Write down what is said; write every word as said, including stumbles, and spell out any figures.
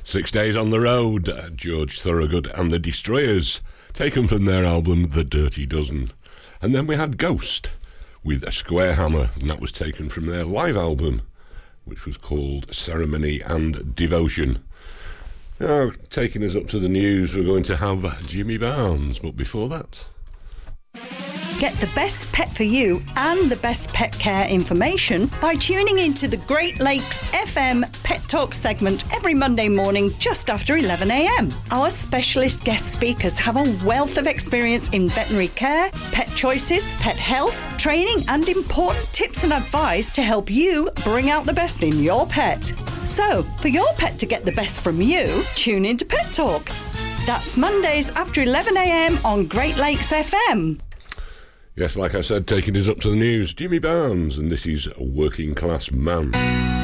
Six Days on the Road, uh, George Thorogood and the Destroyers, taken from their album The Dirty Dozen. And then we had Ghost with a Square Hammer, and that was taken from their live album, which was called Ceremony and Devotion. Now, taking us up to the news, we're going to have Jimmy Barnes, but before that... Get the best pet for you and the best pet care information by tuning into the Great Lakes F M Pet Talk segment every Monday morning just after eleven a m. Our specialist guest speakers have a wealth of experience in veterinary care, pet choices, pet health, training and important tips and advice to help you bring out the best in your pet. So, for your pet to get the best from you, tune into Pet Talk. That's Mondays after eleven a m on Great Lakes F M. Yes, like I said, taking us up to the news, Jimmy Barnes, and this is Working Class Man.